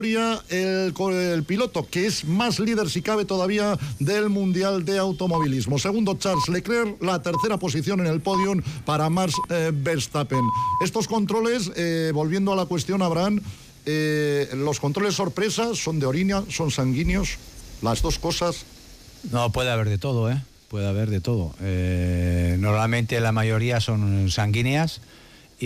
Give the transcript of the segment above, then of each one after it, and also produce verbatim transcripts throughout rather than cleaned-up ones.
El, el piloto que es más líder si cabe todavía del Mundial de Automovilismo. Segundo Charles Leclerc, la tercera posición en el podium para Max eh, Verstappen. Estos controles, eh, volviendo a la cuestión, Abraham, eh, los controles sorpresa son de orina, son sanguíneos, las dos cosas. No, puede haber de todo, ¿eh? Puede haber de todo. Eh, normalmente la mayoría son sanguíneas. Y,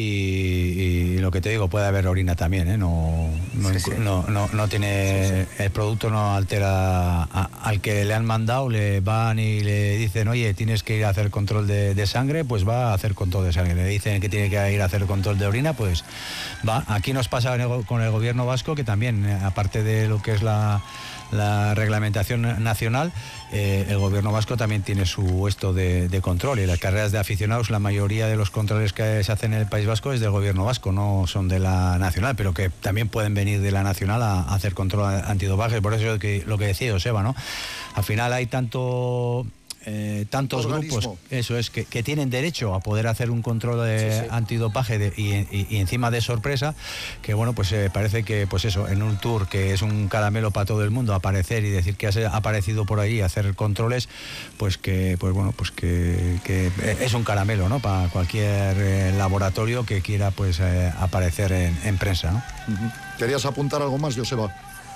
y lo que te digo, puede haber orina también, ¿eh? No, no, sí, sí. no, no, no tiene, sí, sí. El producto no altera a, al que le han mandado, le van y le dicen, oye, tienes que ir a hacer control de, de sangre, pues va a hacer control de sangre. Le dicen que tiene que ir a hacer control de orina, pues va. Aquí nos pasa con el gobierno vasco, que también, aparte de lo que es la, la reglamentación nacional, eh, el gobierno vasco también tiene su esto de, de control, y las carreras de aficionados, la mayoría de los controles que se hacen en el País Vasco es del gobierno vasco, no son de la nacional, pero que también pueden venir de la nacional a, a hacer control antidopaje. Por eso que, lo que decía Joseba, ¿no? Al final hay tanto... Eh, tantos organismo. Grupos, eso es, que, que tienen derecho a poder hacer un control de sí, sí. antidopaje de, y, y, y encima de sorpresa, que bueno, pues eh, parece que, pues eso, en un tour que es un caramelo para todo el mundo, aparecer y decir que has aparecido por ahí, hacer controles, pues que, pues bueno, pues que, que es un caramelo, ¿no? Para cualquier eh, laboratorio que quiera, pues, eh, aparecer en, en prensa, ¿no? Uh-huh. ¿Querías apuntar algo más, Joseba?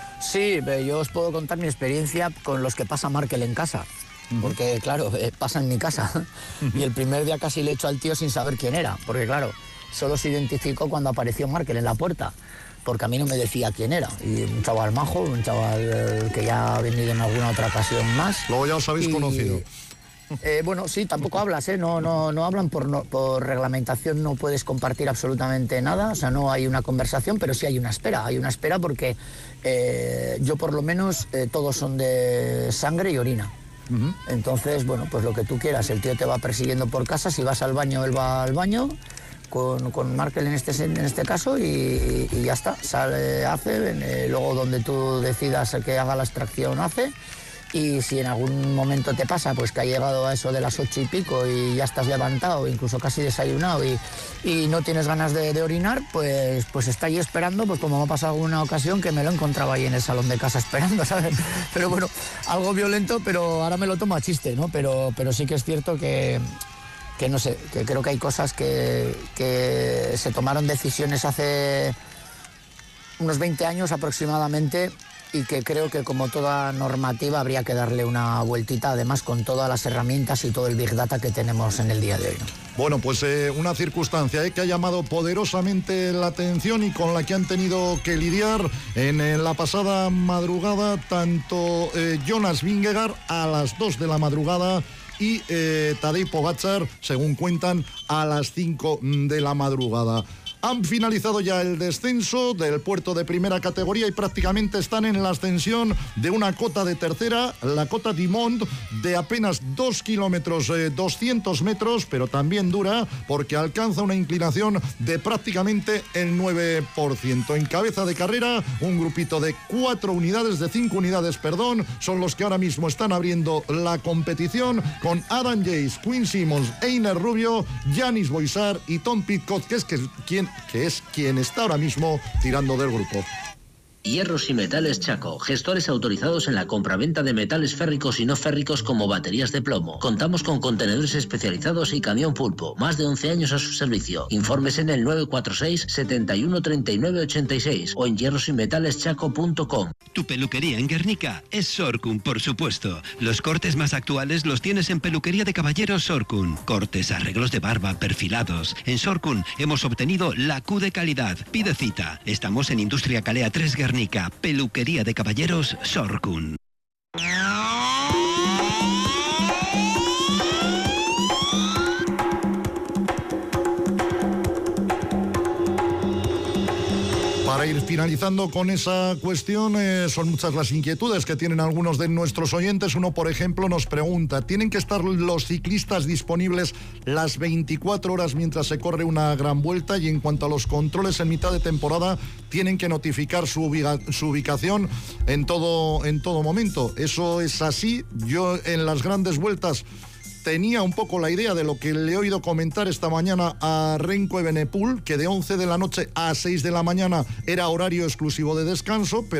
Sí, yo os puedo contar mi experiencia con los que pasa Markel en casa. Porque, claro, eh, pasa en mi casa. Y el primer día casi le echo al tío sin saber quién era. Porque, claro, solo se identificó cuando apareció Markel en la puerta. Porque a mí no me decía quién era. Y un chaval majo, un chaval eh, que ya ha venido en alguna otra ocasión más. Luego ya os habéis y, conocido. Eh, bueno, sí, tampoco hablas, ¿eh? No, no, no hablan por, no, por reglamentación, no puedes compartir absolutamente nada. O sea, no hay una conversación, pero sí hay una espera. Hay una espera porque eh, yo, por lo menos, eh, todos son de sangre y orina. Uh-huh. Entonces, bueno, pues lo que tú quieras, el tío te va persiguiendo por casa, si vas al baño, él va al baño, con, con Markel en este, en este caso, y, y ya está, sale, hace, eh, luego donde tú decidas que haga la extracción, hace, y si en algún momento te pasa, pues que ha llegado a eso de las ocho y pico y ya estás levantado, incluso casi desayunado, y, y no tienes ganas de, de orinar, pues, pues está ahí esperando, pues como me ha pasado alguna ocasión que me lo encontraba ahí en el salón de casa esperando, ¿sabes? Pero bueno, algo violento, pero ahora me lo tomo a chiste, ¿no? Pero, pero sí que es cierto que, que no sé, que creo que hay cosas que, que se tomaron decisiones hace unos veinte años aproximadamente, y que creo que como toda normativa habría que darle una vueltita, además con todas las herramientas y todo el Big Data que tenemos en el día de hoy, ¿no? Bueno, pues eh, una circunstancia eh, que ha llamado poderosamente la atención y con la que han tenido que lidiar en, en la pasada madrugada tanto eh, Jonas Vingegaard a las dos de la madrugada y eh, Tadej Pogačar, según cuentan, a las cinco de la madrugada. Han finalizado ya el descenso del puerto de primera categoría y prácticamente están en la ascensión de una cota de tercera, la cota Dimont, de apenas dos kilómetros, eh, doscientos metros, pero también dura porque alcanza una inclinación de prácticamente el nueve por ciento. En cabeza de carrera, un grupito de cuatro unidades, de cinco unidades, perdón, son los que ahora mismo están abriendo la competición con Adam Yates, Quinn Simmons, Einer Rubio, Yanis Boisar y Tom Pidcock, que es que, quien que es quien está ahora mismo tirando del grupo. Hierros y Metales Chaco, gestores autorizados en la compraventa de metales férricos y no férricos como baterías de plomo. Contamos con contenedores especializados y camión pulpo. Más de once años a su servicio. Informes en el nueve cuatro seis, setenta y uno, treinta y nueve, ochenta y seis o en hierros y metales chaco punto com. Tu peluquería en Guernica es Sorcun, por supuesto. Los cortes más actuales los tienes en Peluquería de Caballeros Sorcun. Cortes, arreglos de barba, perfilados. En Sorcun hemos obtenido la Q de calidad. Pide cita. Estamos en Industria Calea tres Guernica. Peluquería de Caballeros Sorcun. Para ir finalizando con esa cuestión, eh, son muchas las inquietudes que tienen algunos de nuestros oyentes. Uno, por ejemplo, nos pregunta, ¿tienen que estar los ciclistas disponibles las veinticuatro horas mientras se corre una gran vuelta? Y en cuanto a los controles en mitad de temporada, ¿tienen que notificar su, ubica- su ubicación en todo, en todo momento? ¿Eso es así? Yo en las grandes vueltas tenía un poco la idea de lo que le he oído comentar esta mañana a Renko Evenepoel, que de once de la noche a seis de la mañana era horario exclusivo de descanso, pero